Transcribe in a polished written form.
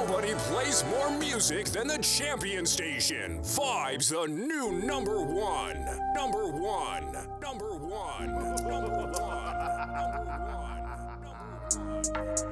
Nobody plays more music than the Champion Station. Vibes the new number one. Number one. Number one. Number one. Number one.